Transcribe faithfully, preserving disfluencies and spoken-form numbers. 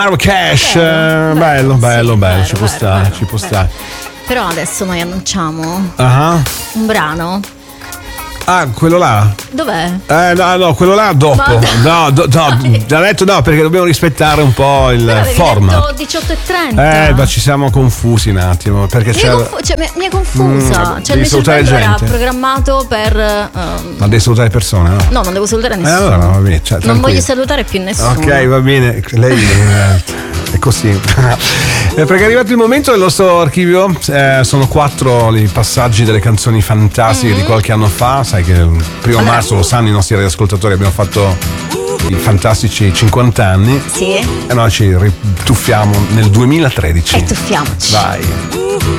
Marrakesh, bello, bello, bello, bello, sì, bello, ci può bello, stare, bello, ci può bello. stare. Però adesso noi annunciamo Ah, un brano. ah, quello là? Dov'è? Eh, no, no, quello là dopo. Ma- No, do, no, ha detto no, perché dobbiamo rispettare un po' il Però avevi format. detto diciotto e trenta. Eh, ma ci siamo confusi un attimo, perché Mi è, c'è. confu- cioè, mi, mi è confusa. Mm, cioè, il devi mio salutare cervello era gente. programmato per. ehm, Ma devi salutare persone, no? no, non devo salutare Eh, nessuno. allora va bene, cioè, non tranquillo. voglio salutare più nessuno. Ok, va bene, lei eh, è così. Eh, perché è arrivato il momento del nostro archivio, eh, sono quattro i passaggi delle canzoni fantastiche Mm-hmm. di qualche anno fa, sai che il primo Allora- marzo, lo sanno i nostri radioascoltatori, abbiamo fatto i fantastici cinquanta anni Sì. e noi ci rituffiamo nel duemilatredici. E tuffiamoci. Vai.